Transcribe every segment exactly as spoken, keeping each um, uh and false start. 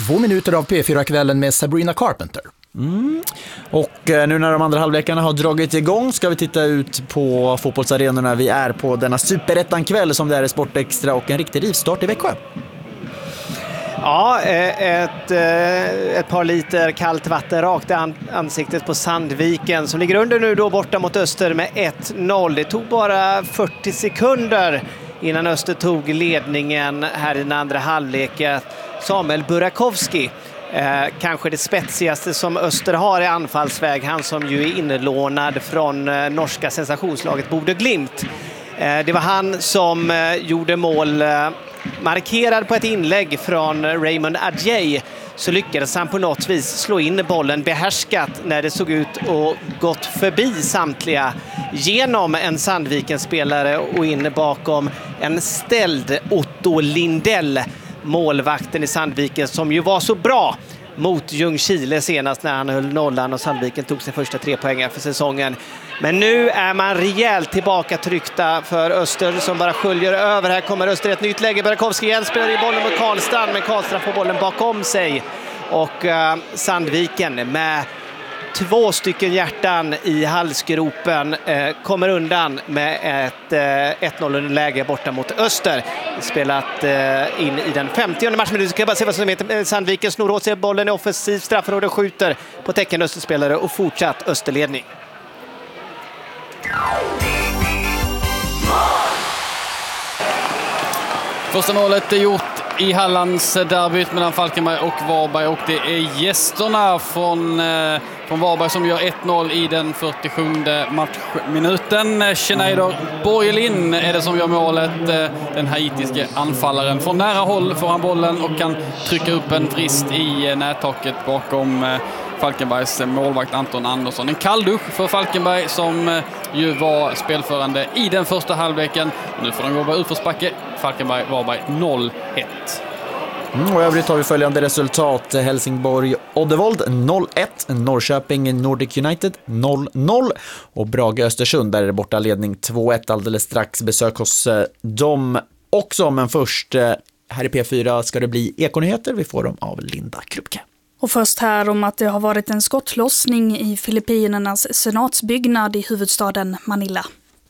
Två minuter av P fyra-kvällen med Sabrina Carpenter. Mm. Och nu när de andra halvlekarna har dragit igång ska vi titta ut på fotbollsarenorna. Vi är på denna superettan-kväll som det är i Sport Extra och en riktig rivstart i Växjö. Ja, ett, ett par liter kallt vatten rakt i ansiktet på Sandviken som ligger under nu då borta mot Öster med ett noll. Det tog bara fyrtio sekunder innan Öster tog ledningen här i den andra halvleken. Samuel Burakovsky, eh, kanske det spetsigaste som Öster har i anfallsväg. Han som ju är inlånad från eh, norska sensationslaget Bodø Glimt. Eh, det var han som eh, gjorde mål. Eh, markerad på ett inlägg från Raymond Adjei så lyckades han på något vis slå in bollen behärskat när det såg ut och gått förbi samtliga genom en Sandviken-spelare och in bakom en ställd Otto Lindell, målvakten i Sandviken som ju var så bra mot Ljungskile senast när han höll nollan och Sandviken tog sin första tre poäng för säsongen. Men nu är man rejält tillbaka tryckta för Öster som bara sköljer över. Här kommer Öster ett nytt läge. Burakovsky igen spelar i bollen mot Karlstrand, men Karlstrand får bollen bakom sig. Och uh, Sandviken med två stycken hjärtan i halsgropen uh, kommer undan med ett uh, ett noll-läge borta mot Öster. Spelat uh, in i den femtionde matchen. Du ska bara se vad som heter. Sandviken snor åt sig bollen i offensiv straffområde, skjuter på tecken Österspelare och fortsatt Österledning. Första målet är gjort i Hallands derbyt mellan Falkenberg och Varberg och det är gästerna från, eh, från Varberg som gör ett noll i den fyrtiosjunde matchminuten. Schneider Borgelin är det som gör målet. Eh, den haitiske anfallaren. Från nära håll får han bollen och kan trycka upp en frist i eh, nättaket bakom eh, Falkenbergs målvakt Anton Andersson. En kalldusch för Falkenberg som eh, ju var spelförande i den första halvleken. Nu får de jobba utförsbacke. Falkenberg, Varberg noll ett. Mm, och övrigt har vi följande resultat. Helsingborg Oddevold noll ett, Norrköping Nordic United noll noll och Brage Östersund där är det borta ledning två ett. Alldeles strax besök hos eh, dem också, men först eh, här i P fyra ska det bli Ekonyheter. Vi får dem av Linda Krupke. Och först här om att det har varit en skottlossning i Filippinernas senatsbyggnad i huvudstaden Manila.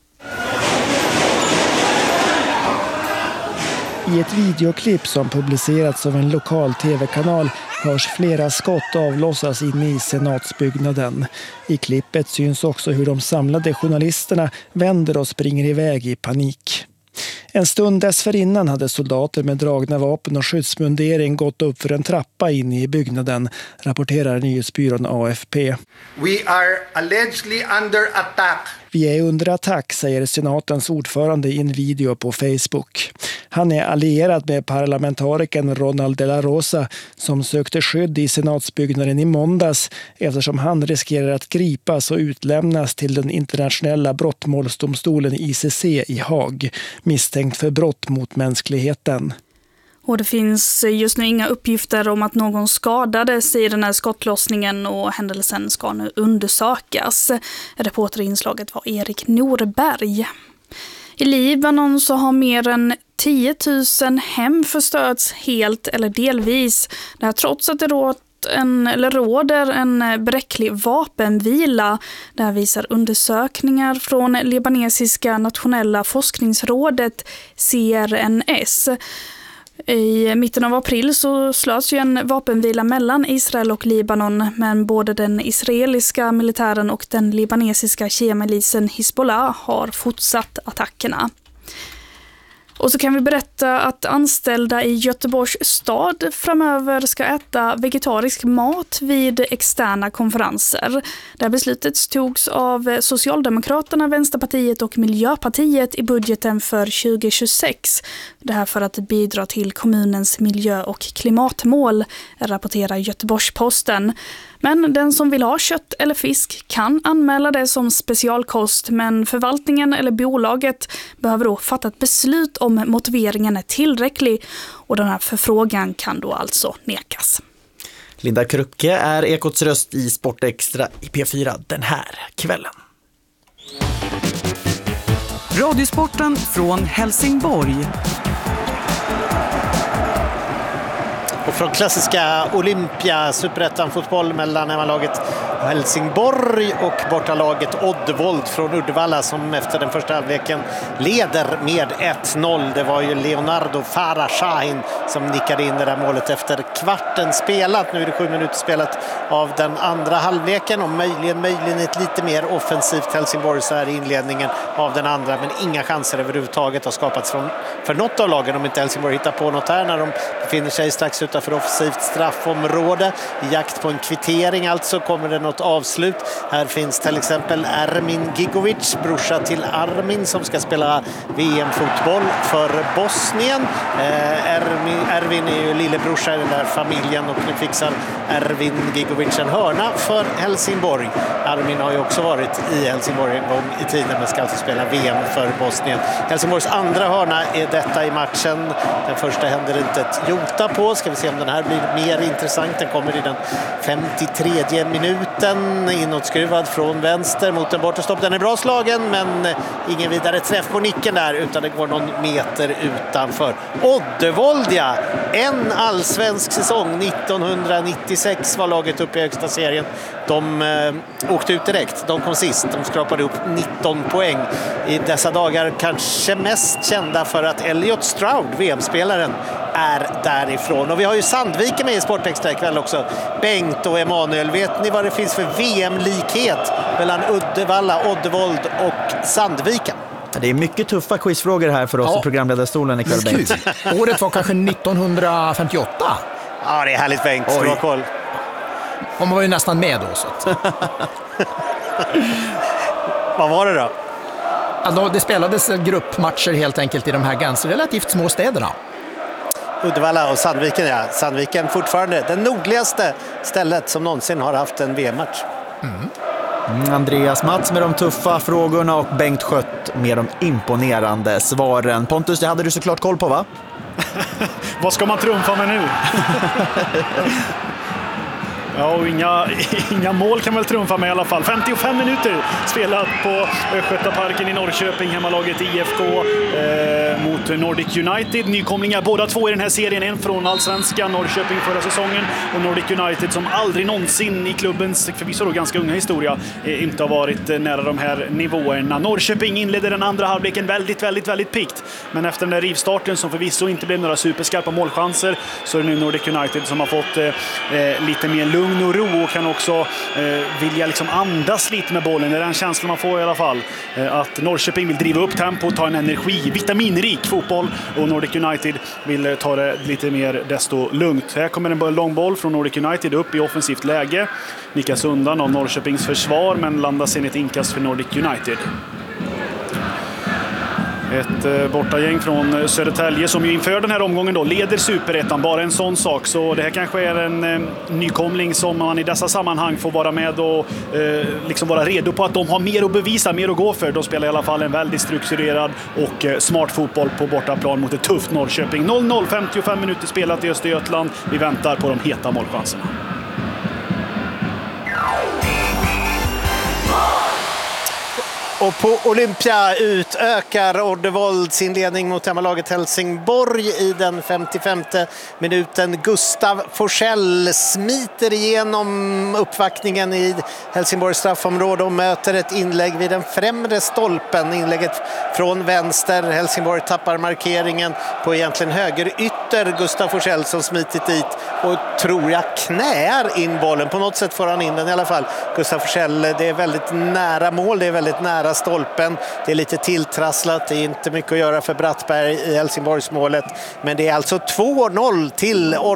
I ett videoklipp som publicerats av en lokal tv-kanal hörs flera skott avlossas inne i senatsbyggnaden. I klippet syns också hur de samlade journalisterna vänder och springer iväg i panik. En stund dessförinnan hade soldater med dragna vapen och skyddsmundering gått upp för en trappa inne i byggnaden, rapporterar nyhetsbyrån A F P. We are allegedly under attack. Vi är under attack, säger senatens ordförande i en video på Facebook. Han är allierad med parlamentarikern Ronald de la Rosa som sökte skydd i senatsbyggnaden i måndags eftersom han riskerar att gripas och utlämnas till den internationella brottmålsdomstolen I C C i Haag, misstänkt för brott mot mänskligheten. Och det finns just nu inga uppgifter om att någon skadades i den här skottlossningen och händelsen ska nu undersökas. Reporter i inslaget var Erik Norberg. I Libanon så har mer än tio tusen hem förstörts helt eller delvis. Det här trots att det råder En, eller råder en bräcklig vapenvila. Där visar undersökningar från libanesiska nationella forskningsrådet C R N S. I mitten av april så slöts ju en vapenvila mellan Israel och Libanon, men både den israeliska militären och den libanesiska shia-milisen Hizbollah har fortsatt attackerna. Och så kan vi berätta att anställda i Göteborgs stad framöver ska äta vegetarisk mat vid externa konferenser. Det här beslutet togs av Socialdemokraterna, Vänsterpartiet och Miljöpartiet i budgeten för tjugo tjugosex. Det här för att bidra till kommunens miljö- och klimatmål, rapporterar Göteborgs-Posten. Men den som vill ha kött eller fisk kan anmäla det som specialkost, men förvaltningen eller bolaget behöver då fatta ett beslut om motiveringen är tillräcklig och den här förfrågan kan då alltså nekas. Linda Krupke är Ekots röst i Sport Extra i P fyra den här kvällen. Radiosporten från Helsingborg. Och från klassiska Olympia, superettan-fotboll mellan hemmalaget Helsingborg och bortalaget Oddevold från Uddevalla som efter den första halvleken leder med ett noll. Det var ju Leonardo Farah Shahin som nickade in det där målet efter kvarten spelat. Nu är det sju minuter spelat av den andra halvleken och möjligen, möjligen ett lite mer offensivt Helsingborg så här i inledningen av den andra, men inga chanser överhuvudtaget har skapats från, för något av lagen om inte Helsingborg hittar på något här när de befinner sig strax utanför offensivt straffområde. I jakt på en kvittering alltså kommer det något avslut. Här finns till exempel Ermin Gigovic, brorsa till Armin som ska spela V M-fotboll för Bosnien. Eh, Ermin, Ervin är ju lillebrorsa i den där familjen och nu fixar Ervin Gigovic en hörna för Helsingborg. Armin har ju också varit i Helsingborg en gång i tiden men ska alltså spela V M för Bosnien. Helsingborgs andra hörna är detta i matchen. Den första händer inte ett jota på. Ska vi se om den här blir mer intressant. Den kommer i den femtiotredje minuten. Inåtskruvad från vänster mot en bortastopp. Den är bra slagen men ingen vidare träff på nicken där utan det går någon meter utanför. Oddevold, ja. En allsvensk säsong nittonhundranittiosex var laget uppe i högsta serien. De eh, åkte ut direkt. De kom sist. De skrapade upp nitton poäng. I dessa dagar kanske mest kända för att Elliot Stroud, V M-spelaren, är därifrån. Och vi har ju Sandviken med i Sportextra ikväll också. Bengt och Emanuel, vet ni vad det finns för V M-likhet mellan Uddevalla, Oddevold och Sandviken? Det är mycket tuffa quizfrågor här för oss Ja. i programledarstolen ikväll, Bengt. Året var kanske nittonhundrafemtioåtta. Ja, det är härligt Bengt. Oj. Bra koll. Och man var ju nästan med då. Så att. Vad var det då? Alltså, det spelades gruppmatcher helt enkelt i de här ganska relativt små städerna. Uddevalla och Sandviken, ja. Sandviken fortfarande det nordligaste stället som någonsin har haft en V M-match. Mm. Andreas Mats med de tuffa frågorna och Bengt Skött med de imponerande svaren. Pontus, det hade du såklart koll på, va? Vad ska man trumfa med nu? Ja, och inga, inga mål kan väl trumfa med i alla fall. femtiofem minuter spelat på Östgötaparken i Norrköping. Hemmalaget I F K eh, mot Nordic United. Nykomlingar båda två i den här serien. En från Allsvenskan, Norrköping förra säsongen. Och Nordic United som aldrig någonsin i klubbens, förvisso då ganska unga historia, eh, inte har varit eh, nära de här nivåerna. Norrköping inledde den andra halvleken väldigt, väldigt, väldigt pikt. Men efter den där rivstarten som förvisso inte blev några superskarpa målchanser så är det nu Nordic United som har fått eh, lite mer lugn och ro och kan också eh, vilja liksom andas lite med bollen. Det är den känslan man får i alla fall. Eh, att Norrköping vill driva upp tempo, ta en energi, vitaminrik fotboll och Nordic United vill eh, ta det lite mer desto lugnt. Här kommer en lång boll från Nordic United upp i offensivt läge. Nickas undan av Norrköpings försvar men landas in ett inkast för Nordic United. Ett eh, bortagäng från Södertälje som ju inför den här omgången då leder superettan. Bara en sån sak. Så det här kanske är en eh, nykomling som man i dessa sammanhang får vara med och eh, liksom vara redo på att de har mer att bevisa, mer att gå för. De spelar i alla fall en väldigt strukturerad och eh, smart fotboll på bortaplan mot ett tufft Norrköping. noll noll, femtiofem minuter spelat i Östergötland. Vi väntar på de heta målchanserna. Och på Olympia utökar Oddevold sin ledning mot hemmalaget Helsingborg i den femtiofemte minuten. Gustav Forsell smiter igenom uppvaktningen i Helsingborgs straffområde och möter ett inlägg vid den främre stolpen. Inlägget från vänster. Helsingborg tappar markeringen på egentligen höger ytter. Gustav Forsell som smitit dit och tror jag knäar in bollen. På något sätt får han in den i alla fall. Gustav Forsell, det är väldigt nära mål, det är väldigt nära stolpen. Det är lite tilltrasslat, det är inte mycket att göra för Brattberg i Helsingborgsmålet. Men det är alltså två noll till